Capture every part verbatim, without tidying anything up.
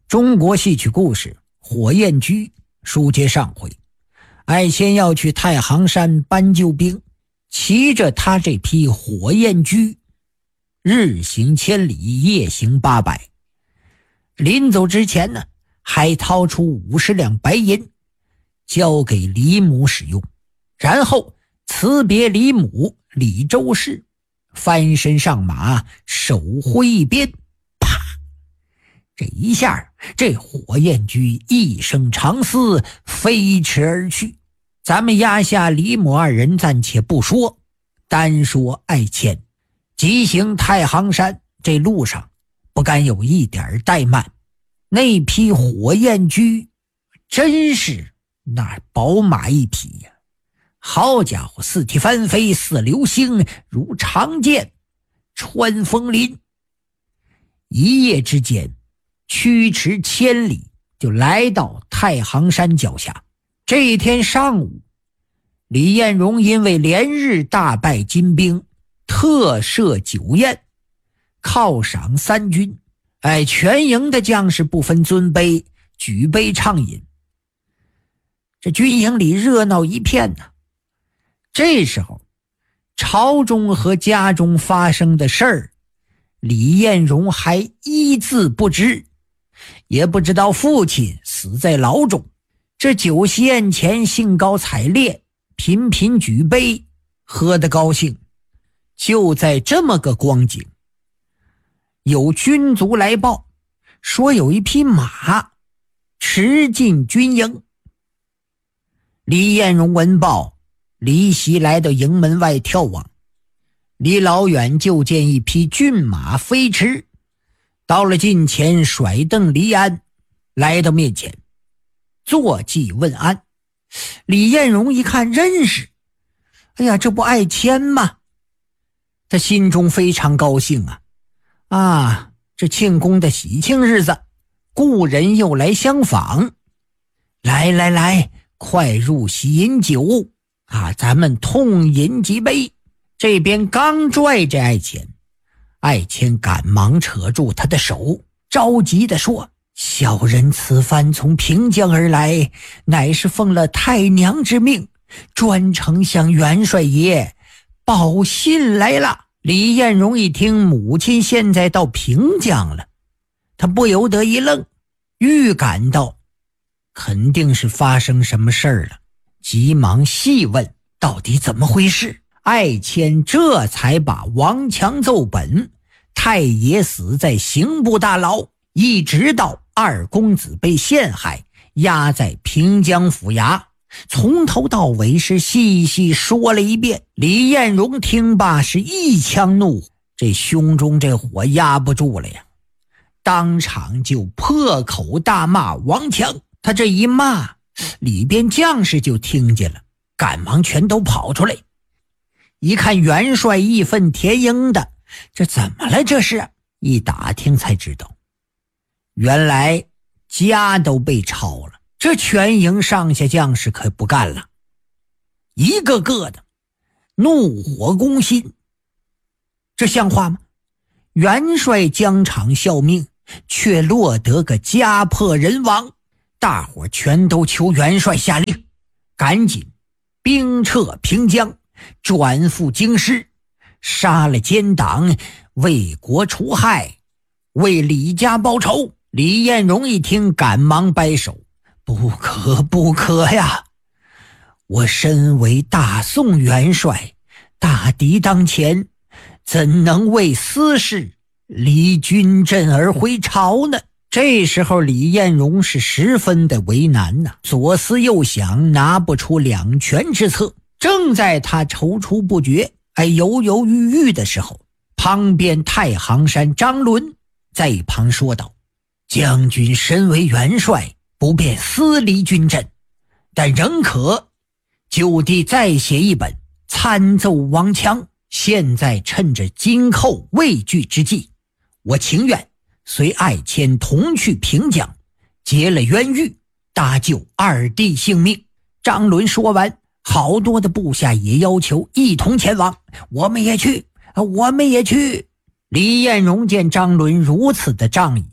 中国戏曲故事火焰驹书接上回，爱仙要去太行山搬救兵，骑着他这匹火焰驹，日行千里，夜行八百。临走之前呢，还掏出五十两白银交给李母使用，然后辞别李母李周氏，翻身上马，手挥一鞭，啪！这一下，这火焰驹一声长嘶，飞驰而去。咱们压下李母二人暂且不说，单说爱妾急行太行山，这路上不敢有一点怠慢。那匹火焰驹真是那宝马一匹呀！好家伙，似蹄翻飞，似流星，如长剑穿风林。一夜之间驱驰千里，就来到太行山脚下。这一天上午，李彦荣因为连日大败金兵，特设酒宴，犒赏三军。哎，全营的将士不分尊卑，举杯畅饮。这军营里热闹一片呢。这时候，朝中和家中发生的事儿，李彦荣还一字不知，也不知道父亲死在牢中。这酒席宴前兴高采烈，频频举杯，喝得高兴。就在这么个光景，有军卒来报，说有一匹马驰进军营。李彦荣闻报，离席来到营门外眺望，离老远就见一匹骏马飞驰，到了近前，甩蹬离鞍，来到面前，坐骑问安。李彦荣一看认识，哎呀，这不爱谦吗？他心中非常高兴啊！啊，这庆功的喜庆日子，故人又来相访。来来来，快入席饮酒啊，咱们痛饮几杯。这边刚拽着爱谦，爱谦赶忙扯住他的手，着急地说：小人此番从平江而来，乃是奉了太娘之命，专程向元帅爷报信来了。李彦荣一听母亲现在到平江了，他不由得一愣，预感到肯定是发生什么事儿了，急忙细问到底怎么回事。爱谦这才把王强奏本，太爷死在刑部大牢，一直到二公子被陷害，押在平江府衙，从头到尾是细细说了一遍。李彦荣听罢是一腔怒火，这胸中这火压不住了呀，当场就破口大骂王强。他这一骂，里边将士就听见了，赶忙全都跑出来，一看元帅义愤填膺的，这怎么了？这是一打听才知道，原来家都被抄了。这全营上下将士可不干了，一个个的怒火攻心。这像话吗？元帅疆场效命，却落得个家破人亡。大伙全都求元帅下令，赶紧兵撤平江，转赴京师，杀了奸党，为国除害，为李家报仇。李彦荣一听，赶忙摆手：不可不可呀！我身为大宋元帅，大敌当前，怎能为私事离军阵而回朝呢？这时候李彦荣是十分的为难呐、啊，左思右想，拿不出两全之策。正在他踌躇不决，哎，犹犹豫豫的时候，旁边太行山张伦在一旁说道：将军身为元帅，不便私离军阵，但仍可就地再写一本参奏王强。现在趁着今后畏惧之际，我情愿随爱谦同去平江，结了冤狱，搭救二弟性命。张伦说完，好多的部下也要求一同前往。我们也去，我们也去。李彦荣见张伦如此的仗义，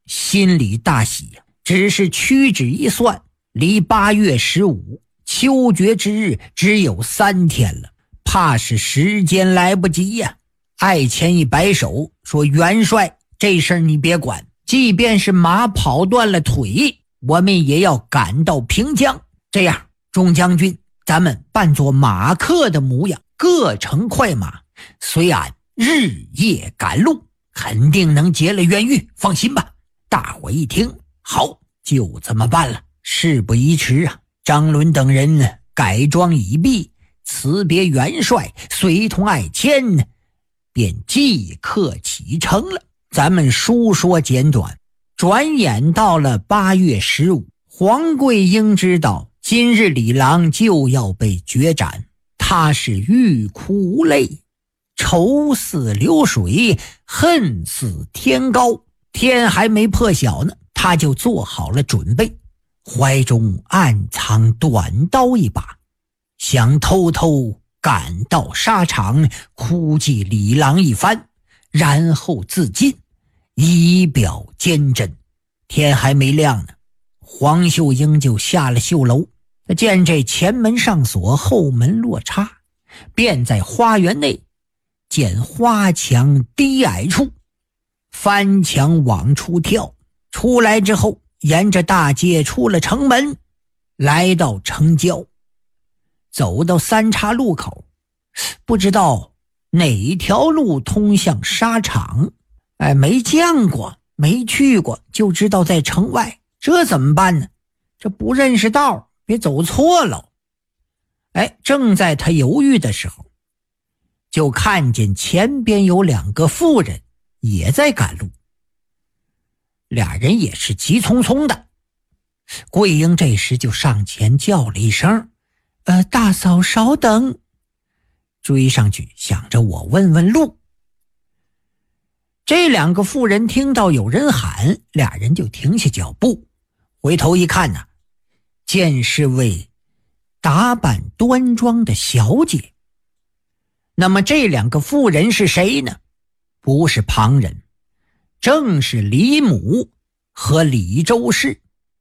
心里大喜呀，只是屈指一算，离八月十五秋决之日只有三天了，怕是时间来不及呀。爱谦一摆手说：“元帅，这事儿你别管，即便是马跑断了腿，我们也要赶到平江。这样，众将军，咱们扮作马客的模样，各乘快马，随俺日夜赶路，肯定能劫了冤狱，放心吧。”大伙一听，好，就这么办了。事不宜迟啊！张伦等人改装已毕，辞别元帅，随同爱谦，便即刻启程了。咱们书说简短，转眼到了八月十五，黄桂英知道今日李郎就要被决斩，他是欲哭无泪，愁似流水，恨似天高。天还没破晓呢，他就做好了准备，怀中暗藏短刀一把，想偷偷赶到沙场，哭祭李郎一番，然后自尽，以表坚贞。天还没亮呢，黄秀英就下了绣楼，他见这前门上锁，后门落插，便在花园内见花墙低矮处翻墙往出跳，出来之后沿着大街出了城门，来到城郊，走到三岔路口，不知道哪条路通向沙场，哎，没见过，没去过，就知道在城外，这怎么办呢？这不认识道，别走错了。哎，正在他犹豫的时候，就看见前边有两个妇人也在赶路，俩人也是急匆匆的。桂英这时就上前叫了一声：“呃，大嫂稍等。”追上去想着我问问路。这两个妇人听到有人喊，俩人就停下脚步，回头一看呢、啊，见是位打扮端庄的小姐。那么这两个妇人是谁呢？不是旁人，正是李母和李周氏。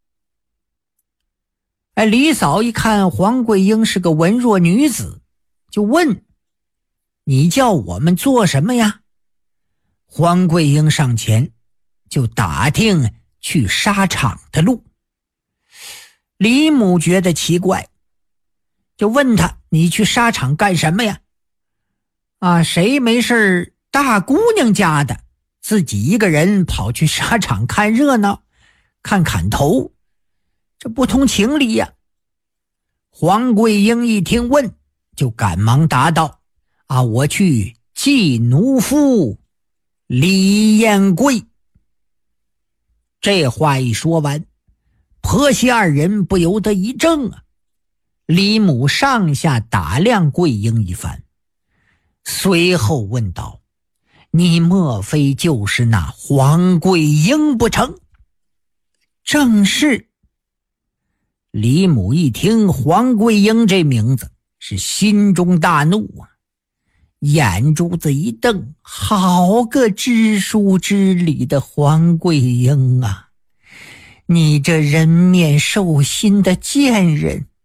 哎，李嫂一看黄桂英是个文弱女子，就问：“你叫我们做什么呀？”黄桂英上前就打听去沙场的路。李母觉得奇怪，就问他：“你去沙场干什么呀？”啊，谁没事大姑娘家的，自己一个人跑去沙场看热闹，看砍头，这不通情理呀。黄桂英一听问，就赶忙答道：“啊，我去祭奴夫李彦贵。”这话一说完，婆媳二人不由得一怔啊。李母上下打量桂英一番，随后问道：“你莫非就是那黄桂英不成？”“正是。”李母一听黄桂英这名字，是心中大怒啊，眼珠子一瞪，好个知书知礼的黄桂英啊！你这人面兽心的贱人，